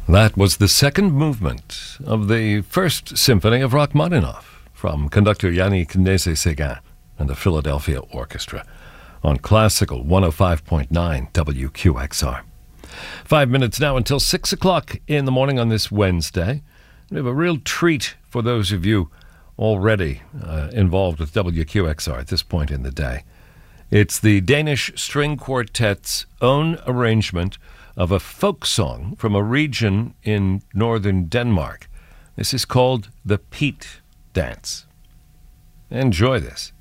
That was the second movement of the First Symphony of Rachmaninoff from conductor Yannick Nézet-Séguin and the Philadelphia Orchestra on Classical 105.9 WQXR. 5 minutes now until 6 o'clock in the morning on this Wednesday. We have a real treat for those of you already involved with WQXR at this point in the day. It's the Danish String Quartet's own arrangement of a folk song from a region in northern Denmark. This is called the Peat Dance. Enjoy this.